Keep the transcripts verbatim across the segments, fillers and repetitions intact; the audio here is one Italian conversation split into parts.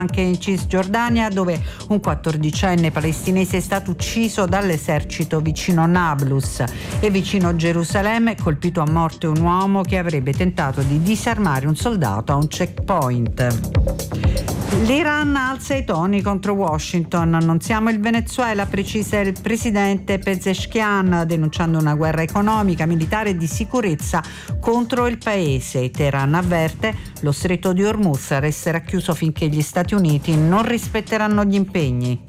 anche in Cisgiordania, dove un quattordicenne palestinese è stato ucciso dall'esercito vicino Nablus, e vicino Gerusalemme colpito a morte un uomo che avrebbe tentato di disarmare un soldato a un checkpoint. L'Iran alza i toni contro Washington. Non siamo il Venezuela, precisa il presidente Pezeshkian, denunciando una guerra economica, militare e di sicurezza contro il paese. Teheran avverte: lo stretto di Hormuz resterà chiuso finché gli Stati Uniti non rispetteranno gli impegni.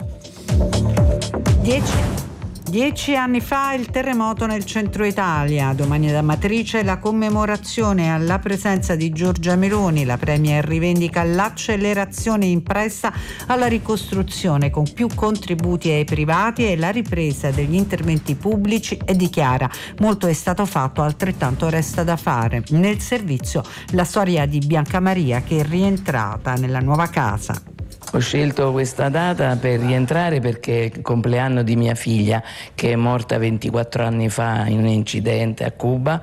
Dieci Dieci anni fa il terremoto nel centro Italia. Domani ad Amatrice la commemorazione alla presenza di Giorgia Meloni. La premier rivendica l'accelerazione impressa alla ricostruzione con più contributi ai privati e la ripresa degli interventi pubblici, e dichiara: molto è stato fatto, altrettanto resta da fare. Nel servizio la storia di Bianca Maria, che è rientrata nella nuova casa. Ho scelto questa data per rientrare perché è il compleanno di mia figlia, che è morta ventiquattro anni fa in un incidente a Cuba,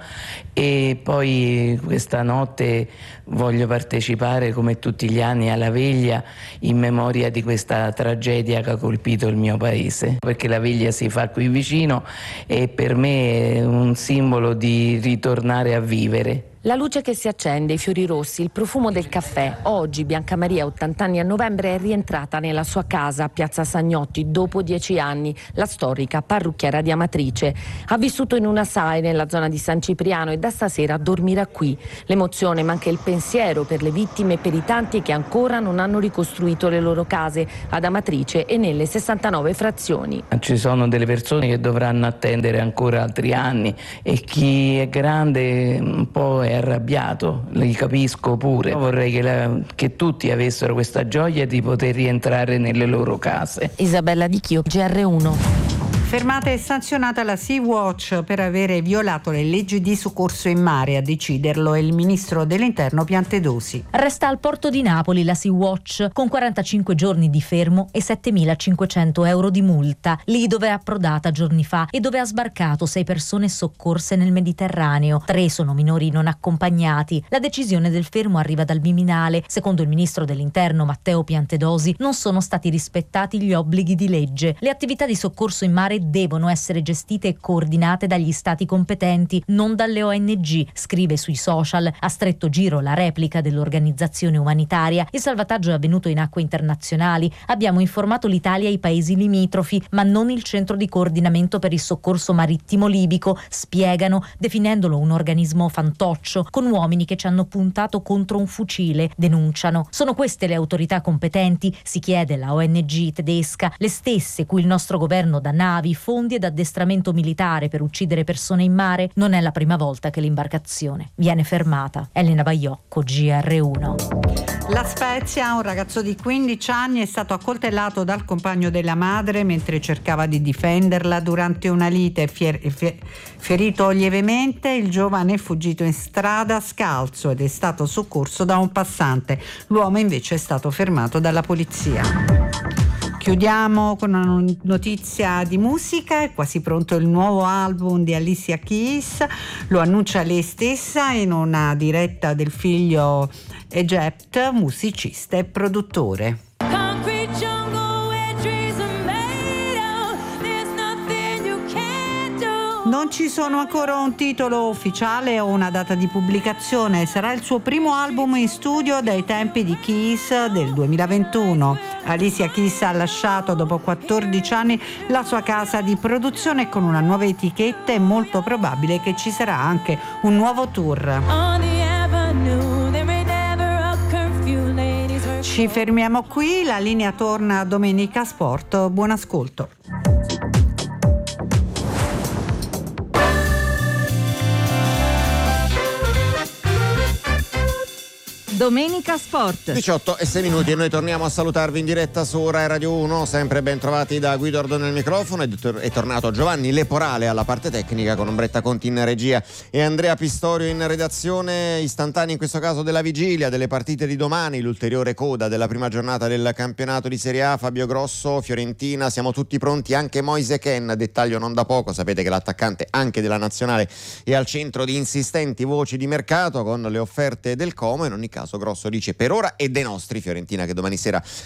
e poi questa notte voglio partecipare come tutti gli anni alla veglia in memoria di questa tragedia che ha colpito il mio paese, perché la veglia si fa qui vicino e per me è un simbolo di ritornare a vivere. La luce che si accende, i fiori rossi, il profumo del caffè. Oggi Bianca Maria, ottanta anni a novembre, è rientrata nella sua casa a Piazza Sagnotti dopo dieci anni, la storica parrucchiera di Amatrice. Ha vissuto in una S A E nella zona di San Cipriano e da stasera dormirà qui. L'emozione, ma anche il pensiero per le vittime e per i tanti che ancora non hanno ricostruito le loro case ad Amatrice e nelle sessantanove frazioni. Ci sono delle persone che dovranno attendere ancora altri anni, e chi è grande un po' è arrabbiato, li capisco pure. Vorrei che, la, che tutti avessero questa gioia di poter rientrare nelle loro case. Isabella Di Chio, G R uno. Fermata e sanzionata la Sea-Watch per avere violato le leggi di soccorso in mare. A deciderlo è il ministro dell'Interno Piantedosi. Resta al porto di Napoli la Sea-Watch con quarantacinque giorni di fermo e settemilacinquecento euro di multa, lì dove è approdata giorni fa e dove ha sbarcato sei persone soccorse nel Mediterraneo. Tre sono minori non accompagnati. La decisione del fermo arriva dal Viminale. Secondo il ministro dell'Interno Matteo Piantedosi non sono stati rispettati gli obblighi di legge. Le attività di soccorso in mare devono essere gestite e coordinate dagli stati competenti, non dalle O N G, scrive sui social. A stretto giro la replica dell'organizzazione umanitaria. Il salvataggio è avvenuto in acque internazionali. Abbiamo informato l'Italia e i paesi limitrofi, ma non il centro di coordinamento per il soccorso marittimo libico, spiegano, definendolo un organismo fantoccio, con uomini che ci hanno puntato contro un fucile, denunciano. Sono queste le autorità competenti, si chiede la O N G tedesca, le stesse cui il nostro governo dà navi, fondi ed addestramento militare per uccidere persone in mare. Non è la prima volta che l'imbarcazione viene fermata. Elena Baiocco, G R uno. La Spezia, un ragazzo di quindici anni è stato accoltellato dal compagno della madre mentre cercava di difenderla durante una lite. Fier- fier- ferito lievemente, il giovane è fuggito in strada scalzo ed è stato soccorso da un passante. L'uomo invece è stato fermato dalla polizia. Chiudiamo con una notizia di musica. È quasi pronto il nuovo album di Alicia Keys, lo annuncia lei stessa in una diretta del figlio Egypt, musicista e produttore. Non ci sono ancora un titolo ufficiale o una data di pubblicazione. Sarà il suo primo album in studio dai tempi di Keys del duemilaventuno. Alicia Keys ha lasciato dopo quattordici anni la sua casa di produzione con una nuova etichetta. È molto probabile che ci sarà anche un nuovo tour. Ci fermiamo qui, la linea torna a Domenica Sport. Buon ascolto. Domenica Sport. diciotto e sei minuti e noi torniamo a salutarvi in diretta su Rai Radio uno, sempre ben trovati da Guido Ordone al microfono. È tornato Giovanni Leporale alla parte tecnica, con Ombretta Conti in regia e Andrea Pistorio in redazione. Istantanei in questo caso della vigilia delle partite di domani, l'ulteriore coda della prima giornata del campionato di Serie A. Fabio Grosso, Fiorentina, siamo tutti pronti, anche Moise Ken, dettaglio non da poco, sapete che l'attaccante anche della nazionale è al centro di insistenti voci di mercato con le offerte del Como. In ogni caso Grosso dice per ora è dei nostri, Fiorentina che domani sera